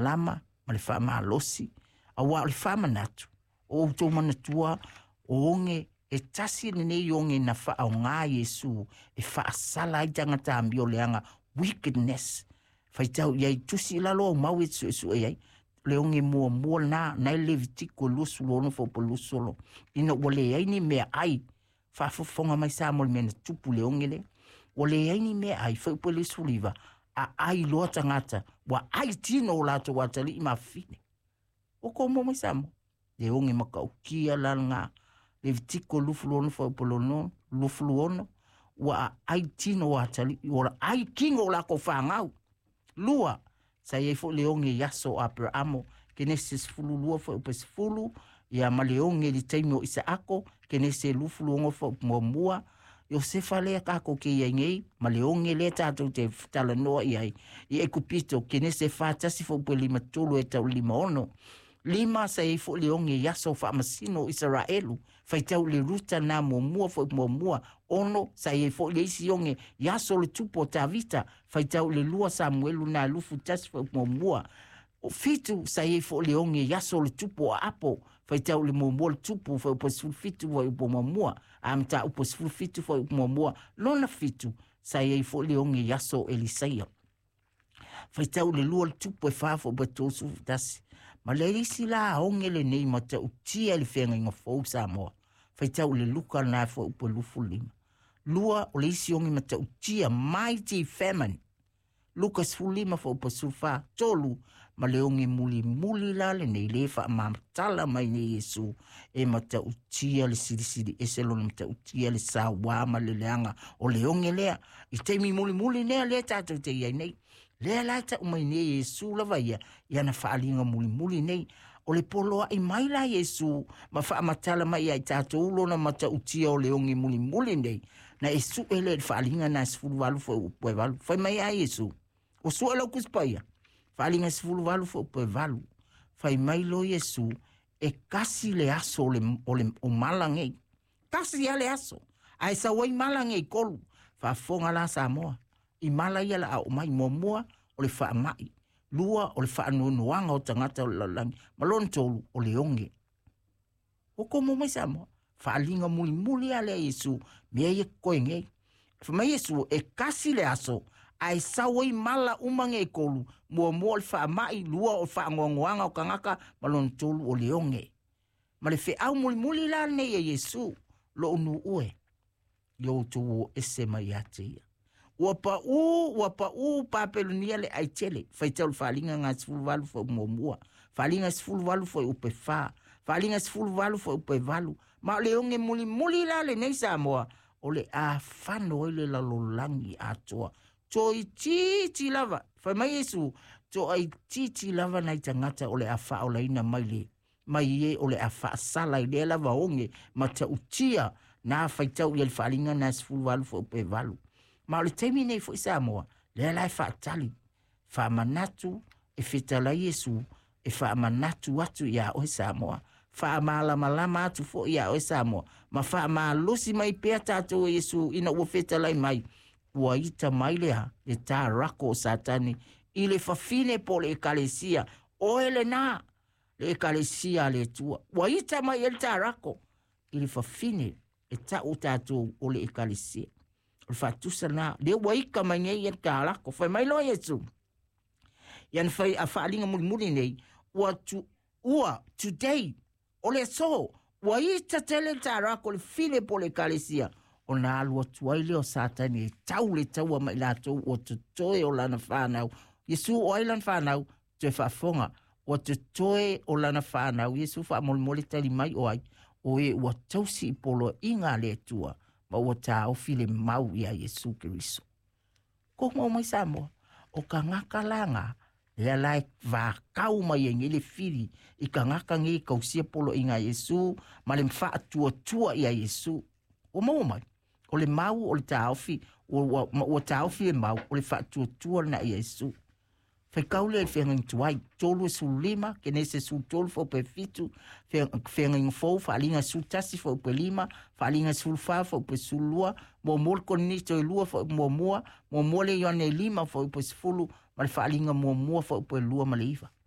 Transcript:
malama, ma le wha malosi, a wa le wha manatu. O tō manatua, o onge, e tasi nei onge na wha au ngā Yesu, e wha asala i tangata ambio leanga, wickedness. Whai tau iai tusi lalo au mau e su e ai, le onge mua na, nai Levitiko lusu lono fo po lusolo. Ina wale ai ni mea ai, wha fofonga mai sa mo le mena tupu le onge le, wale ai ni mea ai, wha upo le suliva, a ai loa tangata, wa ai tino o lato watali ima fine. O ko mo mai sa mo, le onge maka ukia langa, Levitiko lufu lono fo upo lono, lufu lono, wa ai tino watali, wa ai kingo lako whangau. Lua, sa iei fo leonge yaso Abrahamo, Genesis fulu lua fo upes fulu, ia ma leonge li teimio Isaako, Genesis lufu luongo fo upumua, Yosefa lea kako ke iei ngei, ma leonge lea tato te tala noa iai, i ekupito, Genesis fatasi fo upe lima tulu e tau lima ono, lima sa iei fo leonge yaso fa amasino Israelu, fai tau le ruta na mua fo mua ono sa iei fo le isi onge yaso le tupo Tavita, fai tau le lua Samuelu na lufu tasi fo mua, o fitu sa iei fo le onge yaso le tupo Apo, fai tau le mua le tupo fo upo fitu fo mua, amta upo fitu fo mua, lona fitu sa iei fo le onge yaso Elisaia. Fai tau le lua le tupo e fafo batosu tasi, ma le isi la onge le nei ma te utia le whenga inga fau Samoa. Fai tau le luka na fo upo lufu lima. Lua o le isi onge ma te utia mighty famine. Lukas fulima fo upo sufa tolu ma le onge muli la le nei lefa ma tala mai ne Yesu e ma te utia le siri eselo ma te utia le sawa ma le leanga o le onge lea. I teimi muli nea lea tato te iai nei. Lea laita umai ne Yesu lava ia na whaalinga muli nei. O le poloa i mai la Yesu ma whaamatala mai ai tato ulo na mata utia o le onge muli nei. Na Yesu ele whaalinga na sifuru walu fo upoe walu. Fai mai ai Yesu. O sua lau kuspaia. Whaalinga sifuru walu fo upoe walu. Fai mai lo Yesu e kasi le aso o malangei. Kasi ya le aso. Ai sa wai malangei kolu. Whaafonga la Samoa. I mala ia la au mai mua o le wha mai. Lua o le wha nuanga o tangata o lalangi. Malon tolu o le onge. O komo mai Samoa. Whaalinga muli a le Yesu. Mea ia koe ngei. Whamai Yesu e kasi le aso. Ai sawai mala umange e kolu. Mua le wha mai. Lua o wha ngoanga o kangaka. Malon tolu o le onge. Ma le whi au muli la nei e Yesu. Lo unu ue. Yo tu ese mai ate ia. Wapa u papelunia le aitele. Faitau whalinga ngā sifuru walu fo mua. Whalinga sifuru walu fo upe wha. Whalinga sifuru walu fo upe walu. Ma le onge muli la le nei Samoa. O le a whano ile la lolangi atoa. To i titi lava. Whai mai Yesu. To i titi lava nai tangata o le a wha o la ina mai le. Mai e o le a wha sala i le lava onge. Ma ta utia. Na faitau i le whalinga na sifuru walu fo upe walu. Ma o le teimi nei fo i Samoa, le lai whaatali, whaamanatu e whetala Yesu, e whaamanatu atu ia o Samoa, whaamalama atu fo ia o Samoa, ma whaamalosi mai pea tātou Yesu ina ua whetala mai, ua ita mai lea, le tā rako o Satani, i le whawhine po le ekalesia, o ele nā, le ekalesia le tua, ua ita mai ele tā rako, i le whawhine, e tā o tātou o le ekalesia. Fatusa na le waika mai ia kala ko foi mai lo Yesu yan foi a falinga muli nei ua today ole so waita tele tara ko le file po le kalesia ona alu tuaile o Satani taule taua mai lato o toe o lana whanau Yesu o ilan whanau te whafonga o toe o lana whanau Yesu wha moli tali mai o ai o e ua tausi polo inga le tua ma ua tā o file mau ia Yesu Keriso. Ko mo mai Samoa, o ka ngaka langa, lea lai vā kau mai e ngele fili, i ka ngaka nge kausia polo inga Yesu, ma le mwha tua ia Yesu. O mo mai, o le mau, o le tā ofi, o tā ofi e mau, o le wha tua na ia Yesu. Fai kaule e whengang tuai, tolu e sulima, kene se su tolu fo pe fitu, whengang fo, whalinga su tasi fo pe lima, whalinga su fa fo pe sulua, mo molko nito e lua fo mo mua le yone lima fo pe sfulu, ma le whalinga mo mua fo pe lua ma le iwa.